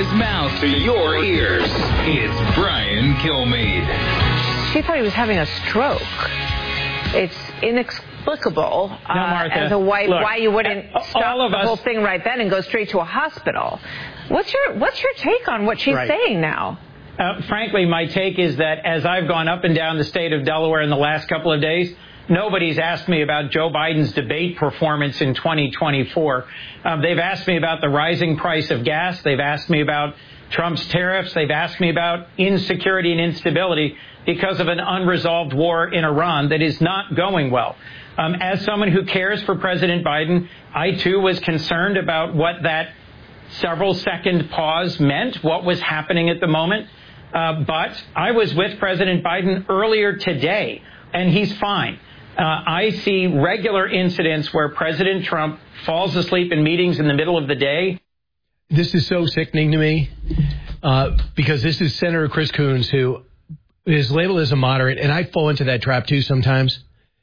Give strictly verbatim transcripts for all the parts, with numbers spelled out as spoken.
his mouth to your ears. It's Brian Kilmeade. She thought he was having a stroke. It's inexplicable uh, now, Martha, as a wife look, why you wouldn't all stop of the us, whole thing right then and go straight to a hospital. What's your What's your take on what she's right. saying now? Uh, frankly, my take is that as I've gone up and down the state of Delaware in the last couple of days, nobody's asked me about Joe Biden's debate performance in twenty twenty-four. Um, they've asked me about the rising price of gas. They've asked me about Trump's tariffs. They've asked me about insecurity and instability because of an unresolved war in Iran that is not going well. Um, as someone who cares for President Biden, I, too, was concerned about what that several-second pause meant, what was happening at the moment. Uh, but I was with President Biden earlier today, and he's fine. Uh, I see regular incidents where President Trump falls asleep in meetings in the middle of the day. This is so sickening to me uh, because this is Senator Chris Coons, who is labeled as a moderate, and I fall into that trap, too, sometimes.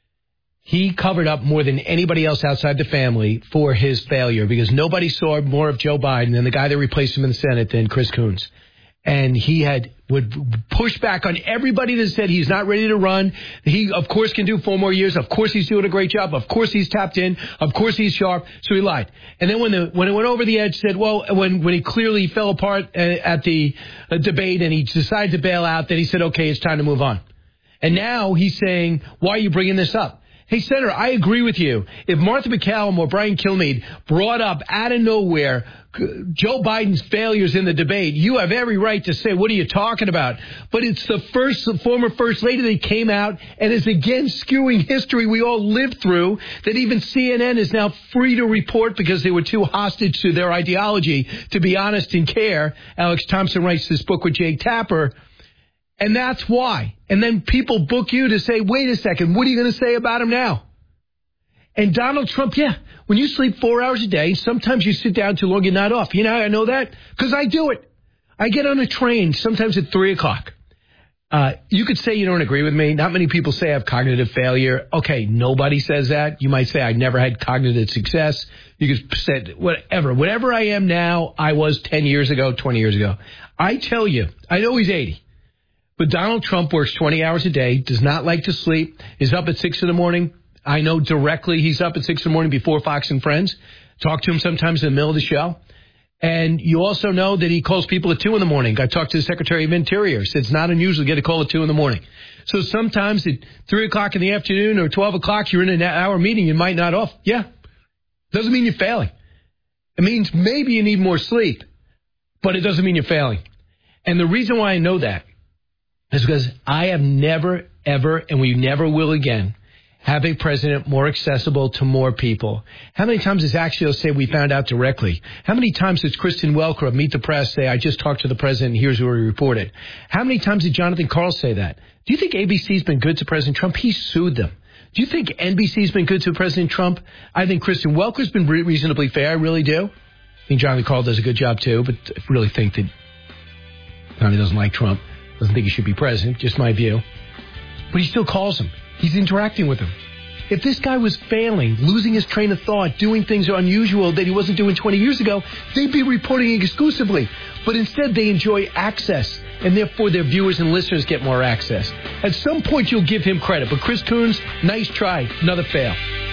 He covered up more than anybody else outside the family for his failure because nobody saw more of Joe Biden than the guy that replaced him in the Senate than Chris Coons. And he had would push back on everybody that said he's not ready to run. He, of course, can do four more years. Of course, he's doing a great job. Of course, he's tapped in. Of course, he's sharp. So he lied. And then when the when it went over the edge, said, well, when when he clearly fell apart at the uh, debate and he decided to bail out, then he said, okay, it's time to move on. And now he's saying, why are you bringing this up? Hey, Senator, I agree with you. If Martha McCallum or Brian Kilmeade brought up out of nowhere Joe Biden's failures in the debate, you have every right to say, what are you talking about? But it's the first the former first lady that came out and is again skewing history we all lived through, that even C N N is now free to report because they were too hostage to their ideology to be honest and care. Alex Thompson writes this book with Jake Tapper. And that's why. And then people book you to say, wait a second, what are you going to say about him now? And Donald Trump, yeah, when you sleep four hours a day, sometimes you sit down too long, you're not off. You know how I know that? Because I do it. I get on a train sometimes at three o'clock. Uh, you could say you don't agree with me. Not many people say I have cognitive failure. Okay, nobody says that. You might say I never had cognitive success. You could say whatever. Whatever I am now, I was ten years ago, twenty years ago. I tell you, I know he's eighty. But Donald Trump works twenty hours a day, does not like to sleep, is up at six in the morning. I know directly he's up at six in the morning before Fox and Friends. Talk to him sometimes in the middle of the show. And you also know that he calls people at two in the morning. I talked to the Secretary of Interior. Said it's not unusual to get a call at two in the morning. So sometimes at three o'clock in the afternoon or twelve o'clock, you're in an hour meeting, you might not off. Yeah. Doesn't mean you're failing. It means maybe you need more sleep, but it doesn't mean you're failing. And the reason why I know that is because I have never, ever, and we never will again, have a president more accessible to more people. How many times does Axios say we found out directly? How many times does Kristen Welker of Meet the Press say, I just talked to the president and here's what he reported? How many times did Jonathan Karl say that? Do you think A B C's been good to President Trump? He sued them. Do you think N B C's been good to President Trump? I think Kristen Welker's been re- reasonably fair. I really do. I think Jonathan Karl does a good job, too, but I really think that Johnny doesn't like Trump. Doesn't think he should be president, just my view. But he still calls him. He's interacting with him. If this guy was failing, losing his train of thought, doing things unusual that he wasn't doing twenty years ago, they'd be reporting exclusively. But instead, they enjoy access, and therefore their viewers and listeners get more access. At some point, you'll give him credit. But Chris Coons, nice try. Another fail.